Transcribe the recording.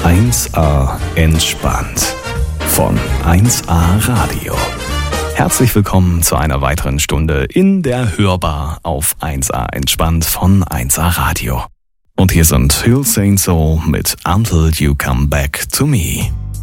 1A entspannt von 1A Radio. Herzlich willkommen zu einer weiteren Stunde in der Hörbar auf 1A entspannt von 1A Radio. Und hier sind Hill Saint Soul mit Until You Come Back to Me.